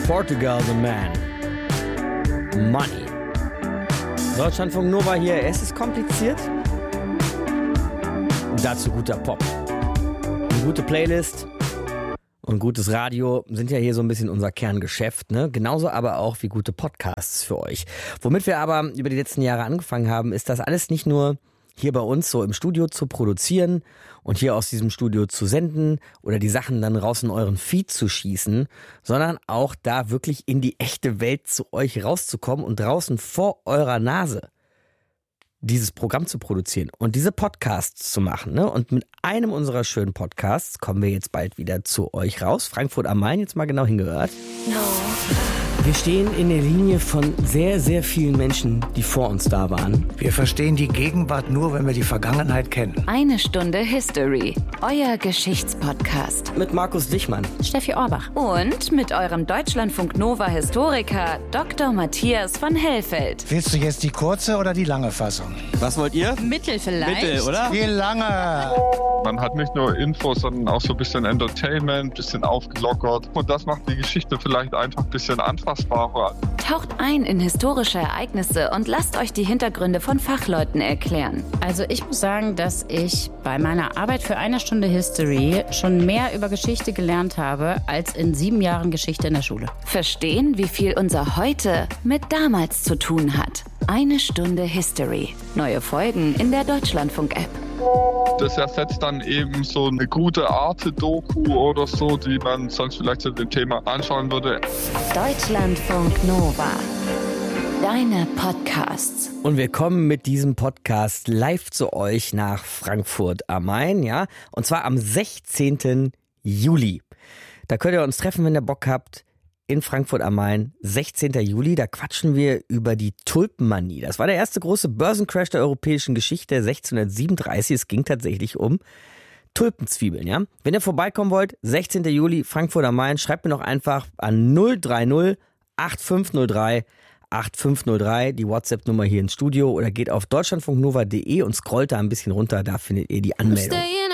Portugal the Man. Money. Deutschlandfunk Nova hier. Es ist kompliziert. Dazu guter Pop. Eine gute Playlist und gutes Radio sind ja hier so ein bisschen unser Kerngeschäft, ne? Genauso aber auch wie gute Podcasts für euch. Womit wir aber über die letzten Jahre angefangen haben, ist das alles nicht nur hier bei uns so im Studio zu produzieren und hier aus diesem Studio zu senden oder die Sachen dann raus in euren Feed zu schießen, sondern auch da wirklich in die echte Welt zu euch rauszukommen und draußen vor eurer Nase dieses Programm zu produzieren und diese Podcasts zu machen. Ne? Und mit einem unserer schönen Podcasts kommen wir jetzt bald wieder zu euch raus. Frankfurt am Main, jetzt mal genau hingehört. No. Wir stehen in der Linie von sehr, sehr vielen Menschen, die vor uns da waren. Wir verstehen die Gegenwart nur, wenn wir die Vergangenheit kennen. Eine Stunde History, euer Geschichtspodcast. Mit Markus Dichmann, Steffi Orbach und mit eurem Deutschlandfunk Nova Historiker Dr. Matthias von Hellfeld. Willst du jetzt die kurze oder die lange Fassung? Was wollt ihr? Mittel vielleicht. Mittel, oder? Die lange! Man hat nicht nur Infos, sondern auch so ein bisschen Entertainment, ein bisschen aufgelockert. Und das macht die Geschichte vielleicht einfach ein bisschen anfassbarer. Taucht ein in historische Ereignisse und lasst euch die Hintergründe von Fachleuten erklären. Also ich muss sagen, dass ich bei meiner Arbeit für eine Stunde History schon mehr über Geschichte gelernt habe, als in 7 Jahren Geschichte in der Schule. Verstehen, wie viel unser Heute mit damals zu tun hat. Eine Stunde History. Neue Folgen in der Deutschlandfunk-App. Das ersetzt dann eben so eine gute Arte-Doku oder so, die man sonst vielleicht zu dem Thema anschauen würde. Deutschlandfunk Nova. Deine Podcasts. Und wir kommen mit diesem Podcast live zu euch nach Frankfurt am Main, ja? Und zwar am 16. Juli. Da könnt ihr uns treffen, wenn ihr Bock habt. In Frankfurt am Main, 16. Juli, da quatschen wir über die Tulpenmanie. Das war der erste große Börsencrash der europäischen Geschichte 1637. Es ging tatsächlich um Tulpenzwiebeln, ja. Wenn ihr vorbeikommen wollt, 16. Juli, Frankfurt am Main, schreibt mir noch einfach an 030 8503 8503, die WhatsApp-Nummer hier ins Studio, oder geht auf deutschlandfunknova.de und scrollt da ein bisschen runter, da findet ihr die Anmeldung.